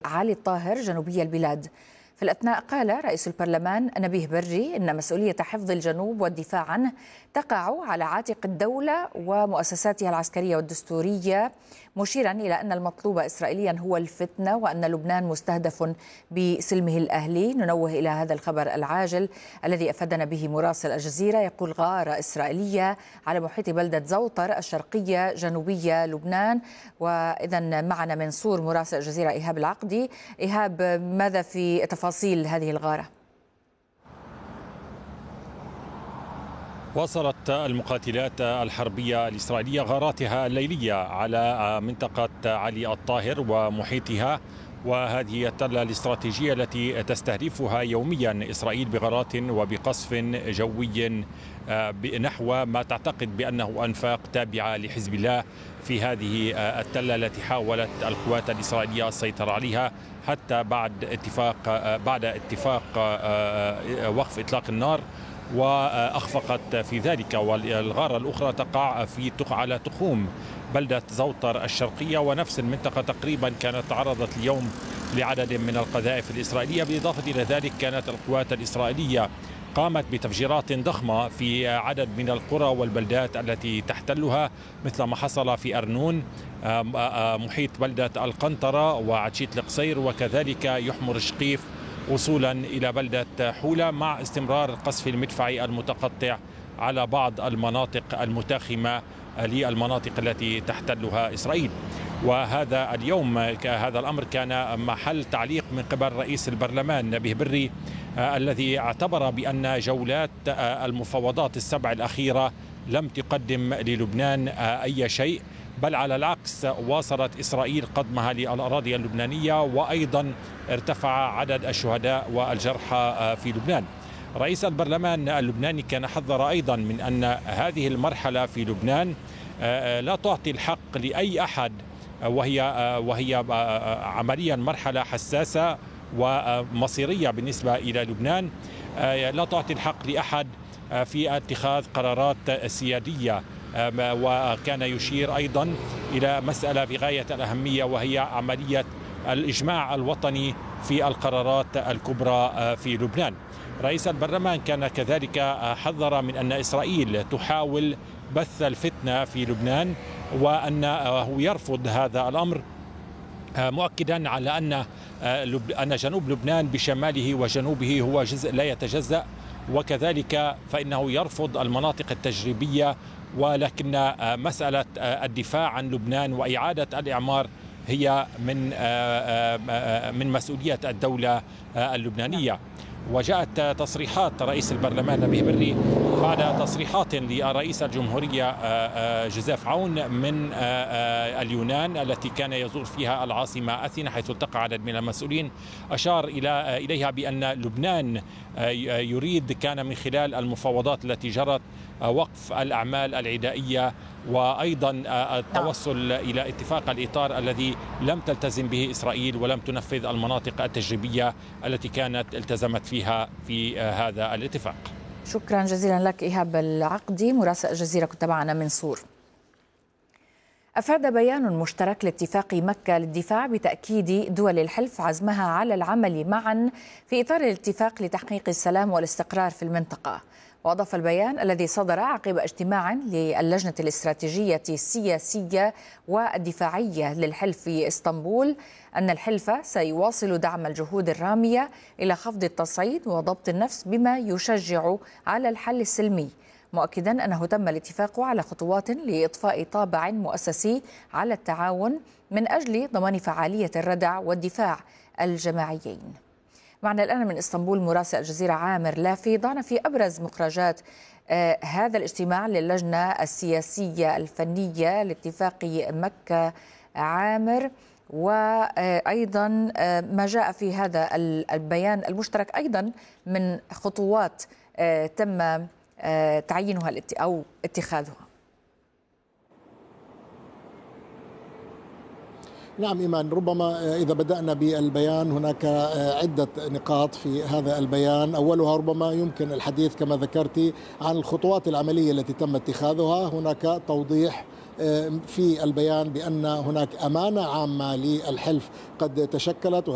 علي الطاهر جنوبي البلاد. في الأثناء قال رئيس البرلمان نبيه بري إن مسؤولية حفظ الجنوب والدفاع عنه تقع على عاتق الدولة ومؤسساتها العسكرية والدستورية، مشيرا إلى أن المطلوب إسرائيليا هو الفتنة وأن لبنان مستهدف بسلمه الأهلي. ننوه إلى هذا الخبر العاجل الذي أفادنا به مراسل الجزيرة، يقول غارة إسرائيلية على محيط بلدة زوطر الشرقية جنوبية لبنان. وإذا معنا من صور مراسل الجزيرة إيهاب العقدي. إيهاب، ماذا في تفاصيل هذه الغارة؟ واصلت المقاتلات الحربية الإسرائيلية غاراتها الليلية على منطقة علي الطاهر ومحيطها، وهذه التلة الاستراتيجية التي تستهدفها يوميا إسرائيل بغارات وبقصف جوي نحو ما تعتقد بأنه أنفاق تابعة لحزب الله في هذه التلة التي حاولت القوات الإسرائيلية السيطرة عليها حتى بعد اتفاق وقف إطلاق النار، وأخفقت في ذلك. والغارة الأخرى تقع على تخوم بلدة زوطر الشرقية، ونفس المنطقة تقريبا كانت تعرضت اليوم لعدد من القذائف الإسرائيلية. بالإضافة إلى ذلك كانت القوات الإسرائيلية قامت بتفجيرات ضخمة في عدد من القرى والبلدات التي تحتلها، مثل ما حصل في أرنون محيط بلدة القنطرة وعتشيت القصير، وكذلك يحمر شقيف وصولا إلى بلدة حولة، مع استمرار القصف المدفعي المتقطع على بعض المناطق المتاخمة للمناطق التي تحتلها إسرائيل. وهذا اليوم هذا الأمر كان محل تعليق من قبل رئيس البرلمان نبيه بري، الذي اعتبر بأن جولات المفاوضات السبع الأخيرة لم تقدم للبنان أي شيء، بل على العكس واصلت إسرائيل قدمها للأراضي اللبنانية، وأيضا ارتفع عدد الشهداء والجرحى في لبنان. رئيس البرلمان اللبناني كان حذر أيضا من أن هذه المرحلة في لبنان لا تعطي الحق لأي أحد، وهي عمليا مرحلة حساسة ومصيرية بالنسبة إلى لبنان، لا تعطي الحق لأحد في اتخاذ قرارات سيادية. وكان يشير أيضا إلى مسألة بغاية الأهمية، وهي عملية الإجماع الوطني في القرارات الكبرى في لبنان. رئيس البرلمان كان كذلك حذر من أن إسرائيل تحاول بث الفتنة في لبنان، وأنه يرفض هذا الأمر، مؤكدا على أن جنوب لبنان بشماله وجنوبه هو جزء لا يتجزأ، وكذلك فإنه يرفض المناطق التجريبية، ولكن مسألة الدفاع عن لبنان وإعادة الإعمار هي من مسؤولية الدولة اللبنانية. وجاءت تصريحات رئيس البرلمان نبيه بري بعد تصريحات لرئيس الجمهورية جوزيف عون من اليونان التي كان يزور فيها العاصمة أثينا، حيث التقى عدد من المسؤولين. أشار إليها بأن لبنان يريد كان من خلال المفاوضات التي جرت وقف الأعمال العدائية، وأيضا التوصل إلى اتفاق الإطار الذي لم تلتزم به إسرائيل ولم تنفذ المناطق التجريبية التي كانت التزمت فيها في هذا الاتفاق. شكرا جزيلا لك إيهاب العقدي مراسل الجزيرة، كنت معنا من صور. أفاد بيان مشترك لاتفاق مكة للدفاع بتأكيد دول الحلف عزمها على العمل معا في إطار الاتفاق لتحقيق السلام والاستقرار في المنطقة. وأضاف البيان الذي صدر عقب اجتماع للجنة الاستراتيجية السياسية والدفاعية للحلف في إسطنبول أن الحلف سيواصل دعم الجهود الرامية إلى خفض التصعيد وضبط النفس بما يشجع على الحل السلمي، مؤكدا أنه تم الاتفاق على خطوات لإضفاء طابع مؤسسي على التعاون من أجل ضمان فعالية الردع والدفاع الجماعيين. معنا الآن من إسطنبول مراسل الجزيرة عامر لافي، ضعنا في أبرز مخرجات هذا الاجتماع للجنة السياسية الفنية لاتفاق مكة. عامر، وأيضا ما جاء في هذا البيان المشترك أيضا من خطوات تم تعيينها أو اتخاذها. نعم إيمان، ربما إذا بدأنا بالبيان هناك عدة نقاط في هذا البيان. أولها ربما يمكن الحديث كما ذكرتي عن الخطوات العملية التي تم اتخاذها. هناك توضيح في البيان بأن هناك أمانة عامة للحلف قد تشكلت،